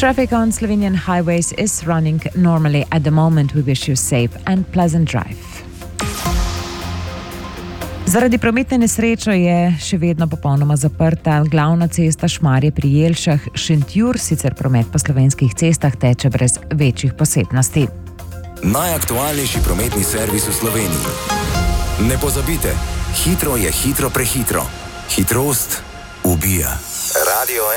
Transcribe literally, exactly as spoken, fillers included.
Traffic on Slovenian highways is running normally at the moment. We wish you safe and pleasant drive. Zaradi prometne nesreče je še vedno popolnoma zaprta glavna cesta Šmarje pri Jelšah Šentjur, sicer promet po slovenskih cestah teče brez večjih posebnosti. Najaktualnejši prometni servis v Sloveniji. Ne pozabite, hitro je hitro prehitro. Hitrost ubija. Radio